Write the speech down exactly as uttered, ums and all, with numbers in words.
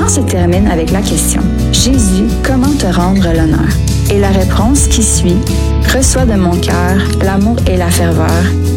chant se termine avec la question « Jésus, comment te rendre l'honneur ?» Et la réponse qui suit « Reçois de mon cœur l'amour et la ferveur